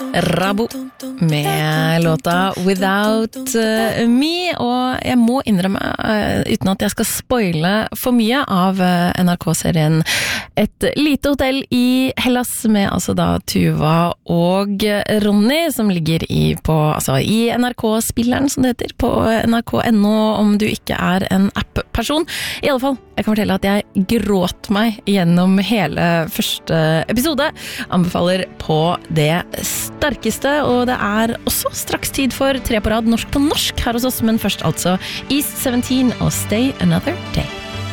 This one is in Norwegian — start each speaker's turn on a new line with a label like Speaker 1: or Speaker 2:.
Speaker 1: Rabo med låta Without Me, og jeg må innrømme, uten at jeg skal spoile for mye av NRK-serien Et lite hotell i Hellas med altså da Tuva og Ronny, som ligger i NRK-spilleren, som det heter, på NRK.no om du ikke er en app-person. I alle fall, jeg kan fortelle at jeg gråt meg gjennom hele første episode. Anbefaler på det sterkeste, og det er også straks tid for 3 på rad norsk på norsk her hos oss, men først altså East 17 og Stay Another Day.